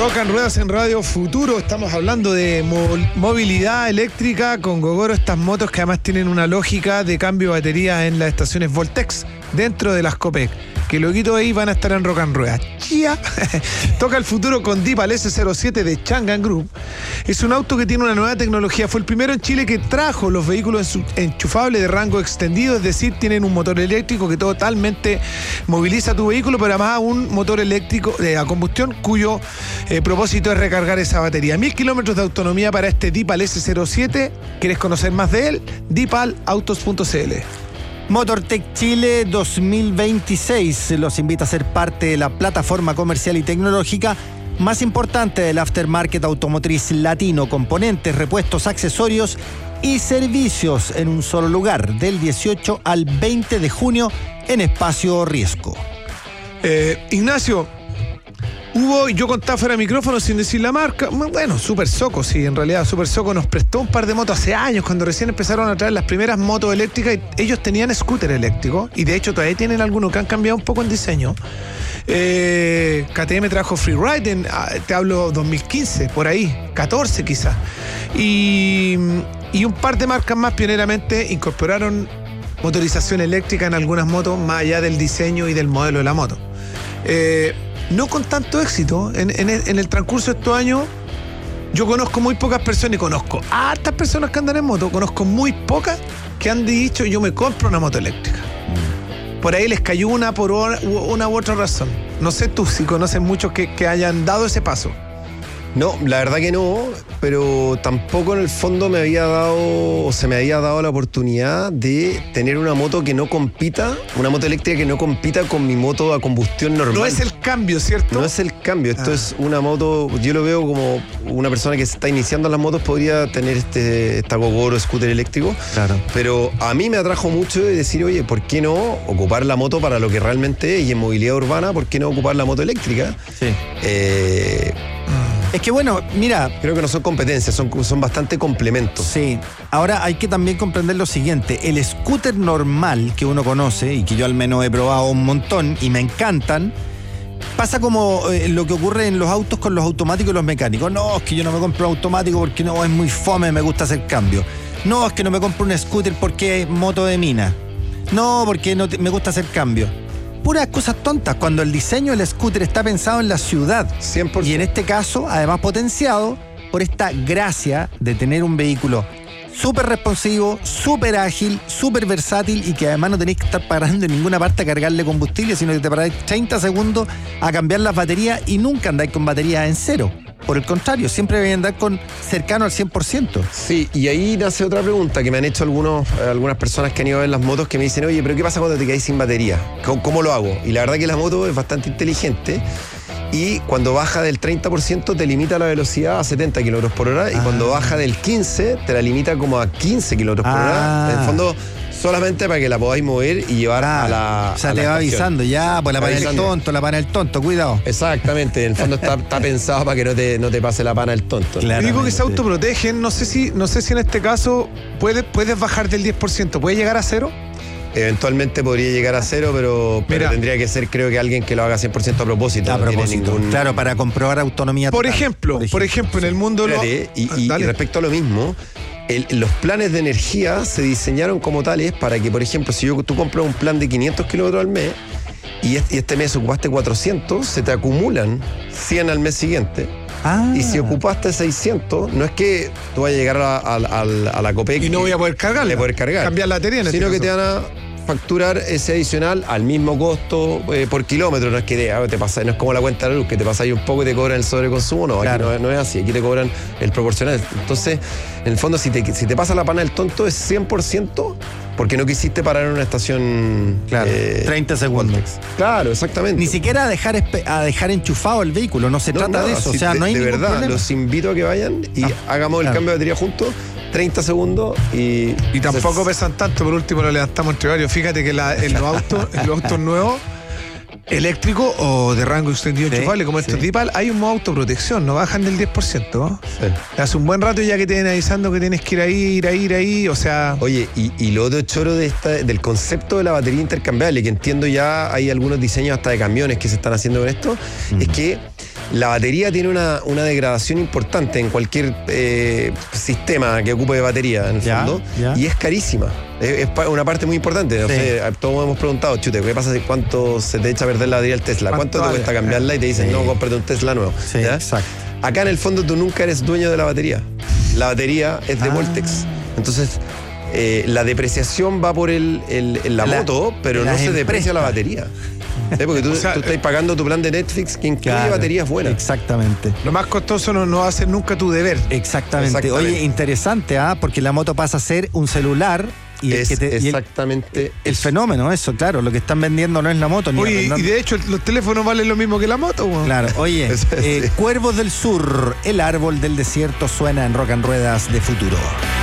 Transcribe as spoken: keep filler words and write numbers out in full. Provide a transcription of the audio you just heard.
Rock and Ruedas en Radio Futuro. Estamos hablando de mo- movilidad eléctrica con Gogoro, estas motos que además tienen una lógica de cambio de batería en las estaciones Voltex dentro de las Copec, que luego ahí van a estar en Rock and Ruedas. ¡Chía! Toca el futuro con Deepal ese cero siete de Changan Group. Es un auto que tiene una nueva tecnología. Fue el primero en Chile que trajo los vehículos enchufables de rango extendido, es decir, tienen un motor eléctrico que totalmente moviliza tu vehículo, pero además un motor eléctrico de a combustión cuyo eh, propósito es recargar esa batería. Mil kilómetros de autonomía para este Deepal ese cero siete. ¿Quieres conocer más de él? deepal autos punto c l. Motortech Chile dos mil veintiséis los invita a ser parte de la plataforma comercial y tecnológica más importante del aftermarket automotriz latino, componentes, repuestos, accesorios y servicios en un solo lugar, del dieciocho al veinte de junio en Espacio Riesgo. Eh, Ignacio, hubo, yo contaba fuera de micrófono sin decir la marca, bueno, Super Soco, sí, en realidad Super Soco nos prestó un par de motos hace años, cuando recién empezaron a traer las primeras motos eléctricas, y ellos tenían scooter eléctrico, y de hecho todavía tienen algunos que han cambiado un poco en diseño. Eh, K T M trajo Freeride, en, te hablo dos mil quince, por ahí, catorce quizás, y, y un par de marcas más pioneramente incorporaron motorización eléctrica en algunas motos, más allá del diseño y del modelo de la moto. Eh, No con tanto éxito. En, en, en el transcurso de estos años, yo conozco muy pocas personas, y conozco a hartas personas que andan en moto, conozco muy pocas que han dicho yo me compro una moto eléctrica. Por ahí les cayó una por una u otra razón. No sé tú si conoces muchos que, que hayan dado ese paso. No, la verdad que no, pero tampoco en el fondo me había dado, o se me había dado la oportunidad de tener una moto que no compita, una moto eléctrica que no compita con mi moto a combustión normal. No es el cambio, ¿cierto? No es el cambio, esto ah. es una moto, yo lo veo como una persona que se está iniciando en las motos podría tener este esta Gogoro scooter eléctrico, claro. Pero a mí me atrajo mucho de decir, oye, ¿por qué no ocupar la moto para lo que realmente es? Y en movilidad urbana, ¿por qué no ocupar la moto eléctrica? Sí. Eh... Es que bueno, mira... Creo que no son competencias, son, son bastante complementos. Sí. Ahora hay que también comprender lo siguiente. El scooter normal que uno conoce, y que yo al menos he probado un montón, y me encantan, pasa como eh, lo que ocurre en los autos con los automáticos y los mecánicos. No, es que yo no me compro un automático porque no, es muy fome, me gusta hacer cambio. No, es que no me compro un scooter porque es moto de mina. No, porque no te, me gusta hacer cambio. Puras cosas tontas, cuando el diseño del scooter está pensado en la ciudad. cien por ciento. Y en este caso, además potenciado por esta gracia de tener un vehículo súper responsivo, súper ágil, súper versátil, y que además no tenéis que estar parando en ninguna parte a cargarle combustible, sino que te paráis treinta segundos a cambiar las baterías y nunca andáis con baterías en cero. Por el contrario, siempre deben andar con cercano al cien por ciento. Sí, y ahí nace otra pregunta que me han hecho algunos, eh, algunas personas que han ido a ver las motos, que me dicen, oye, pero ¿qué pasa cuando te quedáis sin batería? ¿Cómo, cómo lo hago? Y la verdad que la moto es bastante inteligente, y cuando baja del treinta por ciento te limita la velocidad a setenta kilómetros por hora, ah. y cuando baja del quince te la limita como a quince kilómetros por ah. hora. En el fondo, solamente para que la podáis mover y llevar ah, a la. O sea, a te la va estación. avisando, ya, pues la pana del tonto, la pana del tonto, cuidado. Exactamente, en el fondo está, está pensado para que no te, no te pase la pana del tonto. Claro. Digo que se autoprotegen, no sé si, no sé si en este caso puedes, puedes bajar del diez por ciento, ¿puede llegar a cero? Eventualmente podría llegar a cero, pero, pero tendría que ser, creo que alguien que lo haga cien por ciento a propósito. A no propósito, tiene ningún... claro, para comprobar autonomía por total. Ejemplo, por ejemplo, por ejemplo, en el mundo... Espérate, lo... y, y, y respecto a lo mismo, el, los planes de energía se diseñaron como tales para que, por ejemplo, si yo, tú compras un plan de quinientos kilómetros al mes y este, y este mes ocupaste cuatrocientos, se te acumulan cien al mes siguiente. Ah. Y si ocupaste seiscientos, no es que tú vayas a llegar a, a, a, a la Copec y no voy a poder cargar, le poder cargar, cambiar la batería, en sino este que caso. te van a facturar ese adicional al mismo costo eh, por kilómetro. No es que te, te pasa, no es como la cuenta de la luz, que te pasa ahí un poco y te cobran el sobreconsumo. No, claro. Aquí no, no es así, aquí te cobran el proporcional. Entonces, en el fondo, si te, si te pasa la pana del tonto, es cien por ciento porque no quisiste parar en una estación. Claro, eh, treinta segundos. Claro, exactamente. Ni siquiera a dejar, a dejar enchufado el vehículo, no se no, trata nada, de eso. Si o sea, de, no hay de ningún verdad, problema. Los invito a que vayan y ah, hagamos el claro. cambio de batería juntos. treinta segundos y... Y tampoco pesan tanto, por último lo levantamos entre varios. Fíjate que la, en los autos, en los autos nuevos, eléctricos o de rango extendido sí, enchufable, como sí. estos Deepal, hay un modo autoprotección, no bajan del diez por ciento, ¿no? Sí. Hace un buen rato ya que te vienen avisando que tienes que ir ahí, ir ahí, ir ahí, o sea... Oye, y, y lo otro choro de esta, del concepto de la batería intercambiable, que entiendo ya hay algunos diseños hasta de camiones que se están haciendo con esto, mm. es que la batería tiene una, una degradación importante en cualquier eh, sistema que ocupe de batería, en el Ya, fondo, ya. y es carísima. Es, es pa- una parte muy importante. No Sí. sé, todos hemos preguntado, chute, ¿qué pasa si cuánto se te echa a perder la batería del Tesla? ¿Cuánto, ¿Cuánto te vale? cuesta cambiarla? Y te dicen, Sí. no, cómprate un Tesla nuevo. Sí, ¿Ya? exacto. Acá en el fondo tú nunca eres dueño de la batería. La batería es de Ah. Voltex. Entonces, eh, la depreciación va por el, el- el- la, La- moto, pero las no se deprecia la empresas. batería. ¿Eh? Porque tú, O sea, tú estás pagando tu plan de Netflix que incluye Claro, baterías buenas. Exactamente. Lo más costoso no, no va a ser nunca tu deber. Exactamente. Exactamente. Oye, interesante, ¿ah? Porque la moto pasa a ser un celular y, el Es que te- y el, exactamente el fenómeno, eso, claro. Lo que están vendiendo no es la moto ni Oye, y arrendando. de hecho los teléfonos valen lo mismo que la moto, weón. Claro, oye, Eso es, eh, sí. Cuervos del Sur, el árbol del desierto suena en Rock and Ruedas de Futuro.